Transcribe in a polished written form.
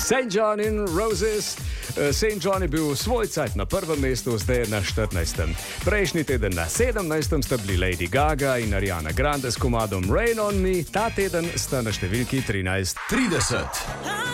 St. John in Roses. St. John je bil svoj cajt na prvem mestu, zdaj je na 14. Prejšnji teden na 17. sta bili Lady Gaga in Ariana Grande s komadom Rain on Me, ta teden sta na številki 13. 30.